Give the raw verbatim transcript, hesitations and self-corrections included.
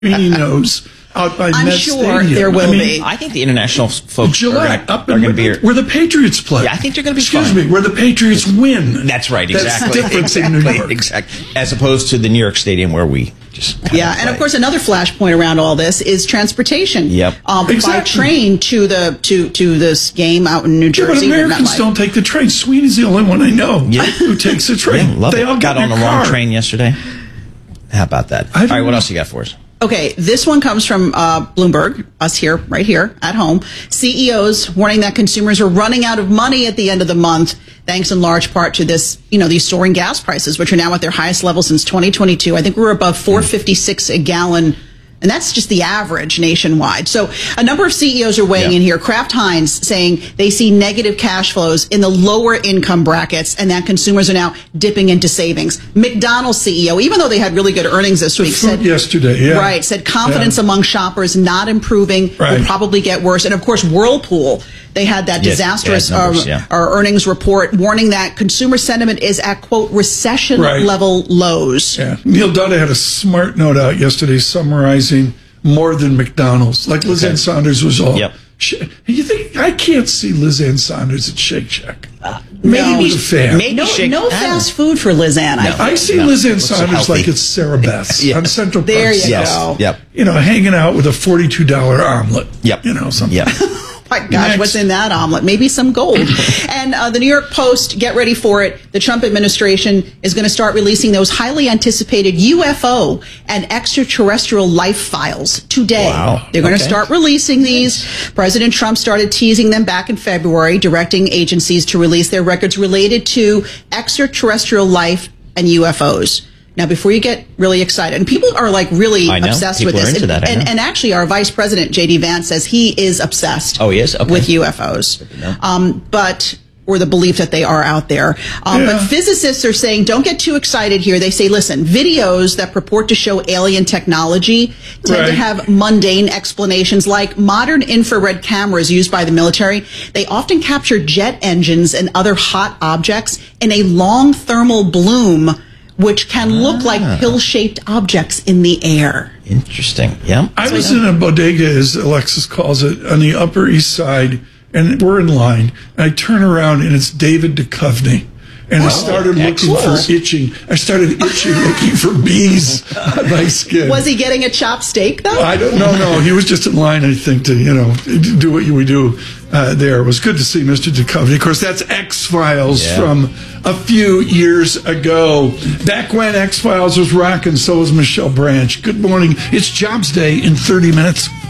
Nose out by I'm Met sure Stadium. there will I mean, be. I think the international folks Gillette, are up going in to be... where the Patriots play. Yeah, I think they're going to be Excuse fine. me, where the Patriots win. That's right, That's exactly. different exactly, in New York. Exactly. As opposed to the New York Stadium where we just... Yeah, and of course, another flashpoint around all this is transportation. Yep. Um, Exactly. By train to the to to this game out in New Yeah, Jersey. but Americans MetLife. don't take the train. Sweeney's the only one I know Yeah. who takes the train. Yeah, love they it. all Got get on in the a wrong car. train yesterday. How about that? I All don't right, what know. else you got for us? Okay, this one comes from uh, Bloomberg, us here, right here at home. C E Os warning that consumers are running out of money at the end of the month, thanks in large part to this, you know, these soaring gas prices, which are now at their highest level since twenty twenty-two. I think we're above four fifty-six a gallon. And that's just the average nationwide. So a number of C E Os are weighing Yeah. in here. Kraft Heinz saying they see negative cash flows in the lower income brackets and that consumers are now dipping into savings. McDonald's C E O, even though they had really good earnings this The week, food said yesterday, yeah. right, said confidence Yeah. among shoppers not improving, Right. will probably get worse. And of course, Whirlpool, they had that Yes, disastrous bad numbers, uh, yeah. uh, earnings report warning that consumer sentiment is at, quote, recession Right. level lows. Yeah. Neil Dutta had a smart note out yesterday summarizing more than McDonald's. Like Liz Okay. Ann Saunders was all. Yep. Sh- You think I can't see Liz Ann Saunders at Shake Shack? Maybe- Maybe with a fan. maybe- No, Shake- no I don't fast food for Liz Ann. I No. think. I see No, Liz Ann looks so Saunders healthy. like it's Sarah Beth's Yeah. on Central There Park. you South. go. Yep. You know, hanging out with a forty-two dollar omelet. Yep. You know, something. Yep. My gosh, Next. what's in that omelet? Maybe some gold. And uh, the New York Post, get ready for it. The Trump administration is going to start releasing those highly anticipated U F O and extraterrestrial life files today. Wow. They're going to Okay. start releasing these. President Trump started teasing them back in February, directing agencies to release their records related to extraterrestrial life and U F Os. Now, before you get really excited, and people are like really I know. obsessed People with are this, into that, I and, know. and actually, our Vice President J D Vance says he is obsessed. Oh, he is? Okay. With U F Os, know. um, but or the belief that they are out there. Um, Yeah. But physicists are saying, don't get too excited here. They say, listen, videos that purport to show alien technology tend to Right. have mundane explanations, like modern infrared cameras used by the military. They often capture jet engines and other hot objects in a long thermal bloom, which can look like pill-shaped objects in the air. Interesting. Yeah. I was in a bodega, as Alexis calls it, on the Upper East Side, and we're in line. And I turn around, and it's David Duchovny. And I started looking excellent. for itching. I started itching, looking for bees on my skin. Was he getting a chopped steak, though? I don't know. No, he was just in line, I think, to you know do what we do uh, there. It was good to see Mister Duchovny. Of course, that's X Files Yeah. from a few years ago. Back when X Files was rocking, so was Michelle Branch. Good morning. It's Jobs Day in thirty minutes.